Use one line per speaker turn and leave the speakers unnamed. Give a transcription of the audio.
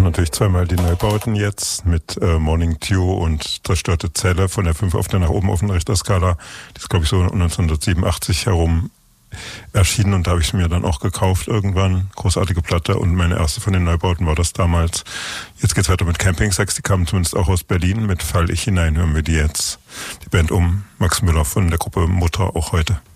natürlich zweimal die Neubauten jetzt mit Morning Dew und Zerstörte Zelle von der 5 auf der nach oben offenen Richterskala. Die ist, glaube ich, so 1987 herum erschienen und da habe ich mir dann auch gekauft irgendwann. Großartige Platte und meine erste von den Neubauten war das damals. Jetzt geht's weiter mit Camping Sex, die kamen zumindest auch aus Berlin. Mit Fall ich hinein hören wir die jetzt. Die Band um Max Müller von der Gruppe Mutter auch heute.